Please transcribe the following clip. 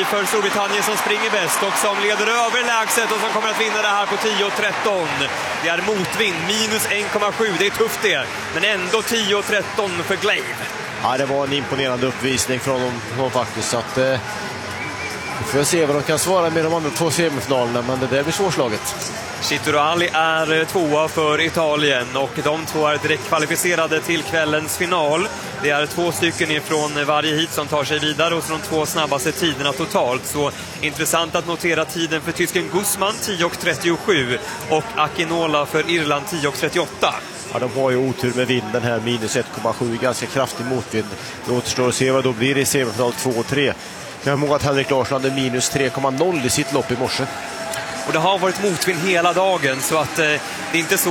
bli för Storbritannien som springer bäst och som leder överlägset och som kommer att vinna det här på 10.13. Det är motvind, minus 1,7, det är tufft det, men ändå 10.13 för Glaive. Ja, det var en imponerande uppvisning från dem faktiskt, så att vi får se vad de kan svara med de andra två semifinalerna, men det där blir svårslaget. Chituro Ali är tvåa för Italien och de två är direkt kvalificerade till kvällens final. Det är 2 stycken ifrån varje hit som tar sig vidare och så de 2 snabbaste tiderna totalt. Så intressant att notera tiden för tysken Guzman 10.37 och Akinola för Irland 10.38. Ja, de har ju otur med vinden här, minus 1,7, ganska kraftig motvind. Det återstår att se vad då blir det i semifinal 2 och 3. Jag har att Henrik Larsson hade minus 3,0 i sitt lopp i morse. Och det har varit motvind hela dagen, så att det är inte så